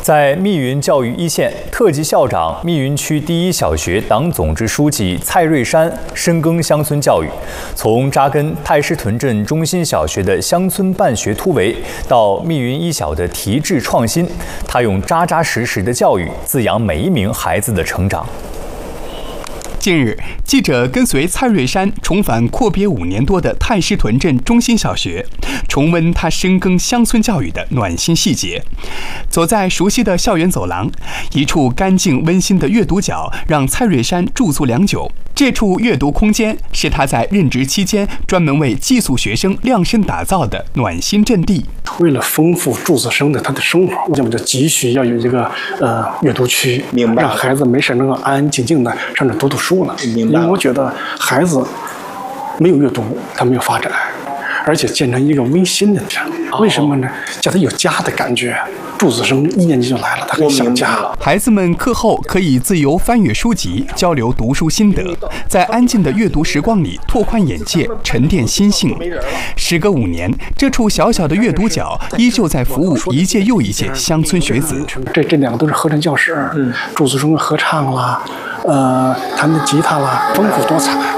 在密云教育一线，特级校长、密云区第一小学党总支书记蔡瑞山深耕乡村教育，从扎根太师屯镇中心小学的乡村办学突围，到密云一小的提质创新，他用扎扎实实的教育滋养每一名孩子的成长。 近日，记者跟随蔡瑞山重返阔别5年多的太师屯镇中心小学，重温他深耕乡村教育的暖心细节。走在熟悉的校园走廊，一处干净温馨的阅读角让蔡瑞山驻足良久。这处阅读空间是他在任职期间专门为寄宿学生量身打造的暖心阵地。 为了丰富住宿生的他的生活，我们就急需要有一个阅读区，让孩子没事能够安安静静的上这读读书了。因为我觉得孩子没有阅读，他没有发展，而且建成一个温馨的家。为什么呢？叫他有家的感觉。住宿生1年级就来了，他很想家。 孩子们课后可以自由翻阅书籍，交流读书心得，在安静的阅读时光里拓宽眼界，沉淀心性。时隔5年，这处小小的阅读角依旧在服务一届又一届乡村学子。 这2个都是合成教室，住宿生合唱啦，弹的吉他啦，丰富多彩。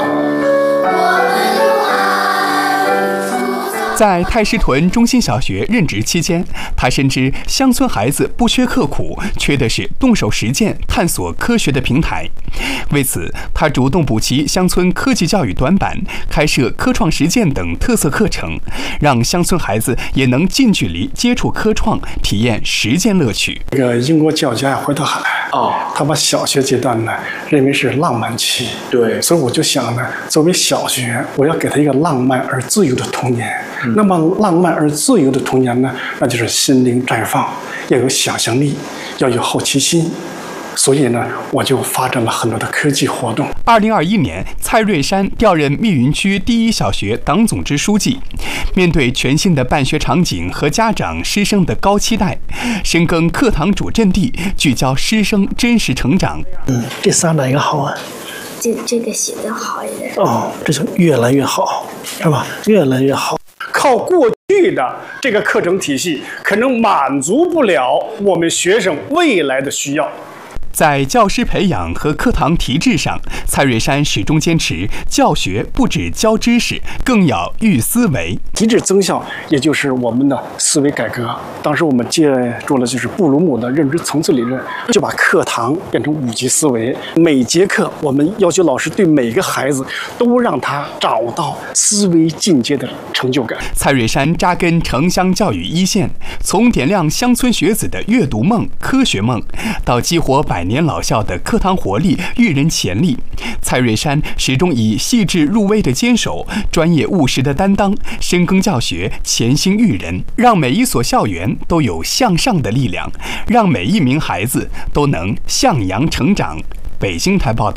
在太师屯中心小学任职期间，他深知乡村孩子不缺刻苦，缺的是动手实践、探索科学的平台。为此，他主动补齐乡村科技教育短板，开设科创实践等特色课程，让乡村孩子也能近距离接触科创，体验实践乐趣。 这个英国教育家怀特海他把小学阶段呢认为是浪漫期，对，所以我就想呢，作为小学，我要给他一个浪漫而自由的童年。那么浪漫而自由的童年呢，那就是心灵绽放，要有想象力，要有好奇心。所以呢，我就发展了很多的科技活动。 2021年，蔡瑞山调任密云区第一小学党总支书记。面对全新的办学场景和家长师生的高期待，深耕课堂主阵地，聚焦师生真实成长。 第3哪个好啊？ 这个写得好一点。 这就越来越好，是吧？越来越好。靠过去的这个课程体系，可能满足不了我们学生未来的需要。 在教师培养和课堂提质上，蔡瑞山始终坚持教学不只教知识，更要育思维。 提质增效，也就是我们的思维改革。当时我们借助了就是布鲁姆的认知层次理论，就把课堂变成5级思维。每节课我们要求老师对每个孩子都让他找到思维进阶的成就感。 蔡瑞山扎根城乡教育一线，从点亮乡村学子的阅读梦、科学梦，到激活100年老校的课堂活力、育人潜力，蔡瑞山始终以细致入微的坚守、专业务实的担当，深耕教学，潜心育人，让每一所校园都有向上的力量，让每一名孩子都能向阳成长。北京台报道。